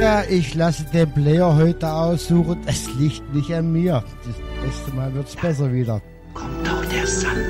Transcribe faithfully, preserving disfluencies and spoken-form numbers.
sage, ich lasse den Player heute aussuchen. Es liegt nicht an mir. Das nächste Mal wird's besser wieder. Kommt doch der Sand